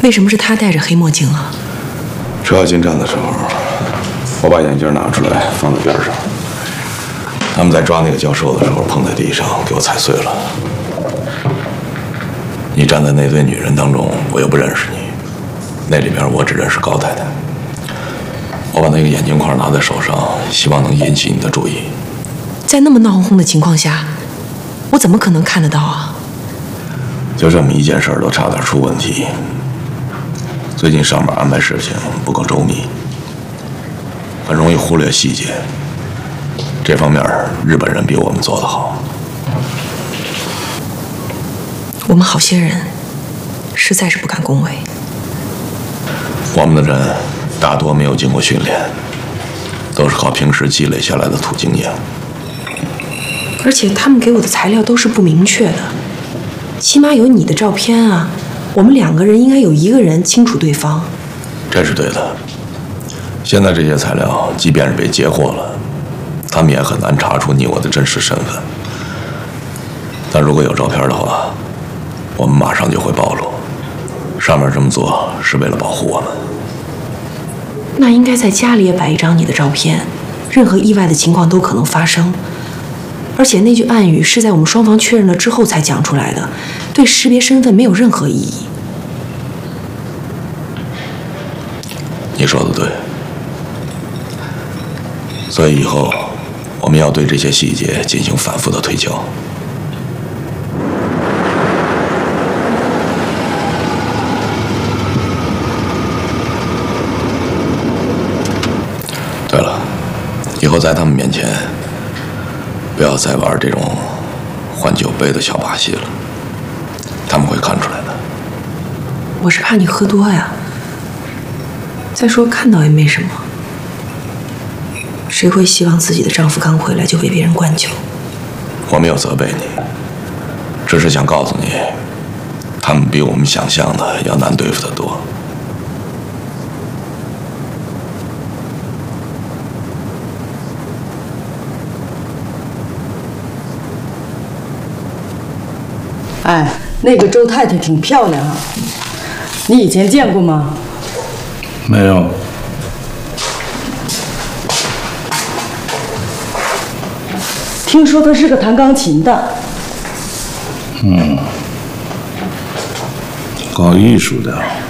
为什么是他戴着黑墨镜啊？ 车要进站的时候，我把眼镜拿出来放在边上。他们在抓那个教授的时候碰在地上，给我踩碎了。你站在那堆女人当中，我又不认识你，那里边我只认识高太太。我把那个眼镜框拿在手上，希望能引起你的注意。 在那么闹哄哄的情况下，我怎么可能看得到啊？ 就这么一件事儿都差点出问题。最近上面安排事情不够周密，很容易忽略细节。这方面日本人比我们做得好。 我们好些人实在是不敢恭维。 我们的人大多没有经过训练，都是靠平时积累下来的土经验。 而且他们给我的材料都是不明确的，起码有你的照片啊。我们2个人应该有1个人清楚对方。 这是对的。现在这些材料，即便是被截获了，他们也很难查出你我的真实身份。但如果有照片的话，我们马上就会暴露。上面这么做是为了保护我们。 那应该在家里也摆一张你的照片，任何意外的情况都可能发生。而且那句暗语是在我们双方确认了之后才讲出来的，对识别身份没有任何意义。 你说的对。所以以后我们要对这些细节进行反复的推敲。对了，以后在他们面前不要再玩这种换酒杯的小把戏了，他们会看出来的。 我是怕你喝多呀。再说看到也没什么，谁会希望自己的丈夫刚回来就被别人灌酒？ 我没有责备你，只是想告诉你，他们比我们想象的要难对付得多。 哎，那个周太太挺漂亮啊，你以前见过吗？ 没有。 听说她是个弹钢琴的。 搞艺术的。